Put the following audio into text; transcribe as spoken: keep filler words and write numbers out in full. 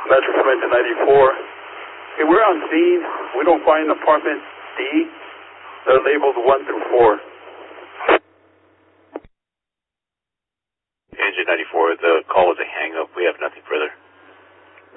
Metro from engine ninety-four. Okay, we're on scene. We don't find apartment D. They're labeled one through four. Engine ninety-four, the call was a hang-up. We have nothing further.